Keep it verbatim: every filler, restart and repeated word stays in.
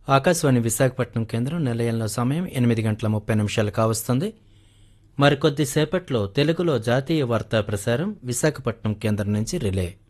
ఆకాశవాణి విశాఖపట్నం కేంద్రం నిలయంలో సమయం ఎనిమిది గంటల ముప్పై నిమిషాలు కావస్తుంది. మరికొద్దిసేపట్లో తెలుగులో జాతీయ వార్తా ప్రసారం విశాఖపట్నం కేంద్రం నుంచి రిలే.